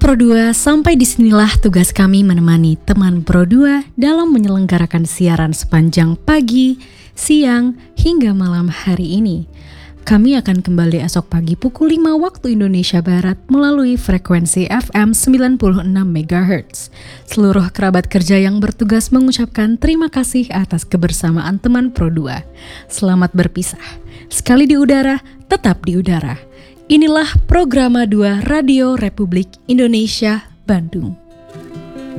Pro 2, sampai disinilah tugas kami menemani teman Pro 2 dalam menyelenggarakan siaran sepanjang pagi, siang, hingga malam hari ini. Kami akan kembali esok pagi pukul 5 waktu Indonesia Barat melalui frekuensi FM 96 MHz. Seluruh kerabat kerja yang bertugas mengucapkan terima kasih atas kebersamaan teman Pro 2. Selamat berpisah. Sekali di udara, tetap di udara. Inilah Programa 2 Radio Republik Indonesia Bandung.